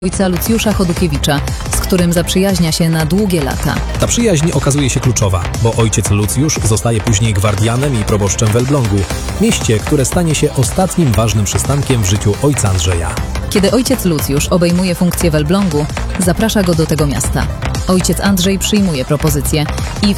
ojca Lucjusza Chodukiewicza, z którym zaprzyjaźnia się na długie lata. Ta przyjaźń okazuje się kluczowa, bo ojciec Lucjusz zostaje później gwardianem i proboszczem w Elblągu, mieście, które stanie się ostatnim ważnym przystankiem w życiu ojca Andrzeja. Kiedy ojciec Lucjusz obejmuje funkcję w Elblągu, zaprasza go do tego miasta. Ojciec Andrzej przyjmuje propozycję i w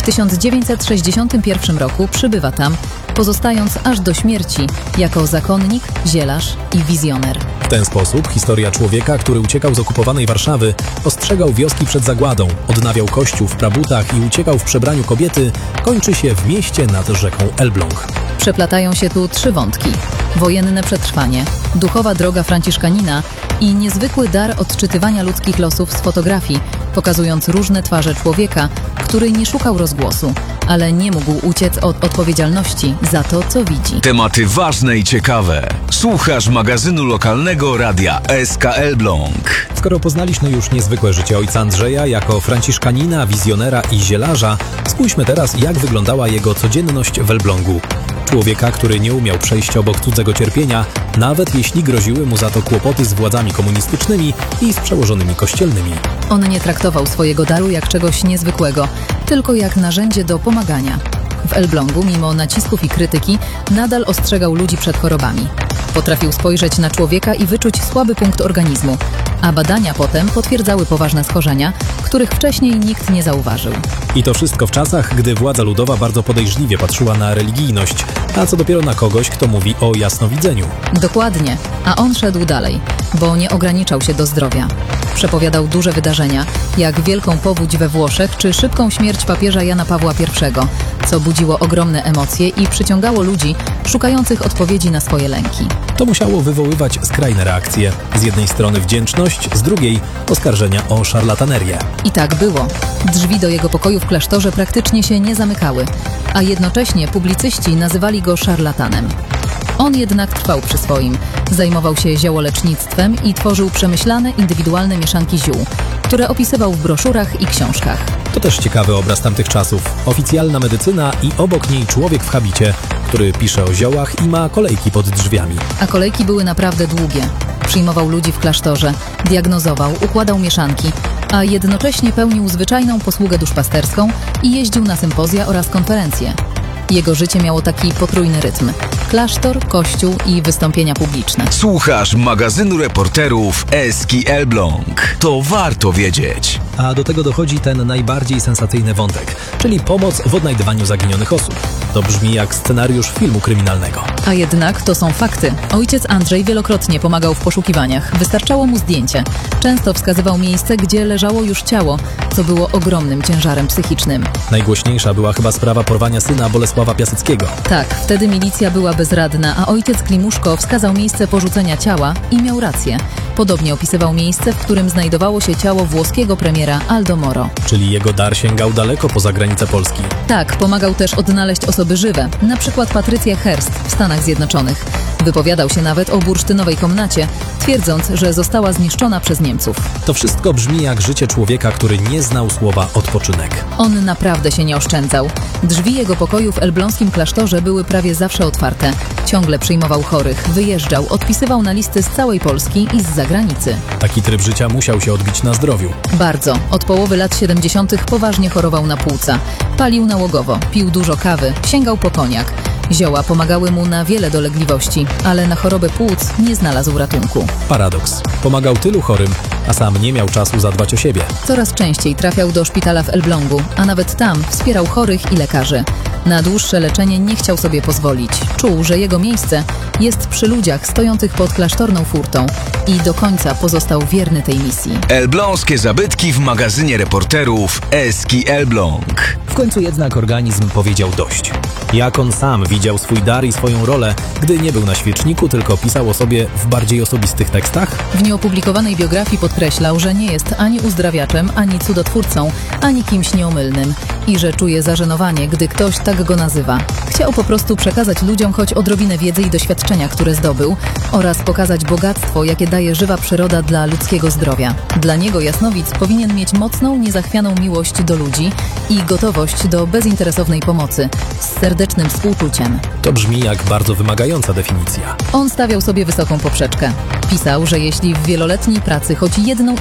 1961 roku przybywa tam, pozostając aż do śmierci jako zakonnik, zielarz i wizjoner. W ten sposób historia człowieka, który uciekał z okupowanej Warszawy, ostrzegał wioski przed zagładą, odnawiał kościół w prabutach i uciekał w przebraniu kobiety, kończy się w mieście nad rzeką Elbląg. Przeplatają się tu trzy wątki: wojenne przetrwanie, duchowa droga franciszkanina i niezwykły dar odczytywania ludzkich losów z fotografii, pokazując różne twarze człowieka, który nie szukał rozgłosu, ale nie mógł uciec od odpowiedzialności za to, co widzi. Tematy ważne i ciekawe. Słuchasz magazynu lokalnego radia SK Elbląg. Skoro poznaliśmy już niezwykłe życie ojca Andrzeja jako franciszkanina, wizjonera i zielarza, spójrzmy teraz, jak wyglądała jego codzienność w Elblągu. Człowieka, który nie umiał przejść obok cudzego cierpienia, nawet jeśli groziły mu za to kłopoty z władzami komunistycznymi i z przełożonymi kościelnymi. On nie traktował swojego daru jak czegoś niezwykłego, tylko jak narzędzie do pomagania. W Elblągu, mimo nacisków i krytyki, nadal ostrzegał ludzi przed chorobami. Potrafił spojrzeć na człowieka i wyczuć słaby punkt organizmu, a badania potem potwierdzały poważne schorzenia, których wcześniej nikt nie zauważył. I to wszystko w czasach, gdy władza ludowa bardzo podejrzliwie patrzyła na religijność, a co dopiero na kogoś, kto mówi o jasnowidzeniu. Dokładnie, a on szedł dalej, bo nie ograniczał się do zdrowia. Przepowiadał duże wydarzenia, jak wielką powódź we Włoszech czy szybką śmierć papieża Jana Pawła I, co budziło ogromne emocje i przyciągało ludzi szukających odpowiedzi na swoje lęki. To musiało wywoływać skrajne reakcje. Z jednej strony wdzięczność, z drugiej oskarżenia o szarlatanerię. I tak było. Drzwi do jego pokoju w klasztorze praktycznie się nie zamykały, a jednocześnie publicyści nazywali go szarlatanem. On jednak trwał przy swoim. Zajmował się ziołolecznictwem i tworzył przemyślane, indywidualne mieszanki ziół, które opisywał w broszurach i książkach. To też ciekawy obraz tamtych czasów. Oficjalna medycyna i obok niej człowiek w habicie, który pisze o ziołach i ma kolejki pod drzwiami. A kolejki były naprawdę długie. Przyjmował ludzi w klasztorze, diagnozował, układał mieszanki, a jednocześnie pełnił zwyczajną posługę duszpasterską i jeździł na sympozja oraz konferencje. Jego życie miało taki potrójny rytm: klasztor, kościół i wystąpienia publiczne. Słuchasz magazynu reporterów SK Elbląg. To warto wiedzieć. A do tego dochodzi ten najbardziej sensacyjny wątek, czyli pomoc w odnajdywaniu zaginionych osób. To brzmi jak scenariusz filmu kryminalnego. A jednak to są fakty. Ojciec Andrzej wielokrotnie pomagał w poszukiwaniach. Wystarczało mu zdjęcie. Często wskazywał miejsce, gdzie leżało już ciało, co było ogromnym ciężarem psychicznym. Najgłośniejsza była chyba sprawa porwania syna Bolesława Piaseckiego. Tak, wtedy milicja była bezradna, a ojciec Klimuszko wskazał miejsce porzucenia ciała i miał rację. Podobnie opisywał miejsce, w którym znajdowało się ciało włoskiego premiera Aldo Moro. Czyli jego dar sięgał daleko poza granice Polski. Tak, pomagał też odnaleźć osoby żywe, na przykład Patrycję Hearst w Stanach Zjednoczonych. Wypowiadał się nawet o bursztynowej komnacie, twierdząc, że została zniszczona przez Niemców. To wszystko brzmi jak życie człowieka, który nie znał słowa odpoczynek. On naprawdę się nie oszczędzał. Drzwi jego pokoju w elbląskim klasztorze były prawie zawsze otwarte. Ciągle przyjmował chorych, wyjeżdżał, odpisywał na listy z całej Polski i z zagranicy. Taki tryb życia musiał się odbić na zdrowiu. Bardzo. Od połowy lat 70. poważnie chorował na płuca. Palił nałogowo, pił dużo kawy, sięgał po koniak. Zioła pomagały mu na wiele dolegliwości, ale na chorobę płuc nie znalazł ratunku. Paradoks. Pomagał tylu chorym, a sam nie miał czasu zadbać o siebie. Coraz częściej trafiał do szpitala w Elblągu, a nawet tam wspierał chorych i lekarzy. Na dłuższe leczenie nie chciał sobie pozwolić. Czuł, że jego miejsce jest przy ludziach stojących pod klasztorną furtą i do końca pozostał wierny tej misji. Elbląskie zabytki w magazynie reporterów SK Elbląg. W końcu jednak organizm powiedział dość. Jak on sam widział swój dar i swoją rolę, gdy nie był na świeczniku, tylko pisał o sobie w bardziej osobistych tekstach? W nieopublikowanej biografii podkreślał, że nie jest ani uzdrawiaczem, ani cudotwórcą, ani kimś nieomylnym i że czuje zażenowanie, gdy ktoś tak go nazywa. Chciał po prostu przekazać ludziom choć odrobinę wiedzy i doświadczenia, które zdobył, oraz pokazać bogactwo, jakie daje żywa przyroda dla ludzkiego zdrowia. Dla niego jasnowic powinien mieć mocną, niezachwianą miłość do ludzi i gotowość do bezinteresownej pomocy, z serdecznym współczuciem. To brzmi jak bardzo wymagająca definicja. On stawiał sobie wysoką poprzeczkę. Pisał, że jeśli w wieloletniej pracy choć jedną